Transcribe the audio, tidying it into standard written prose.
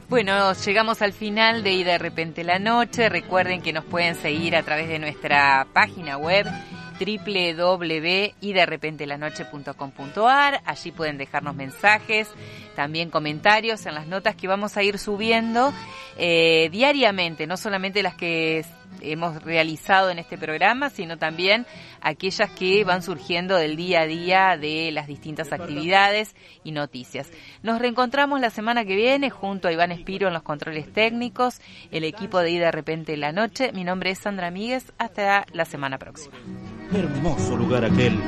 Bueno, llegamos al final de Y de repente la noche. Recuerden que nos pueden seguir a través de nuestra página web www.yderrepentelanoche.com.ar. Allí pueden dejarnos mensajes, también comentarios en las notas que vamos a ir subiendo diariamente, no solamente las que hemos realizado en este programa, sino también aquellas que van surgiendo del día a día de las distintas actividades y noticias. Nos reencontramos la semana que viene junto a Iván Espiro en los controles técnicos, el equipo de Y de repente la noche. Mi nombre es Sandra Míguez. Hasta la semana próxima. Hermoso lugar aquel,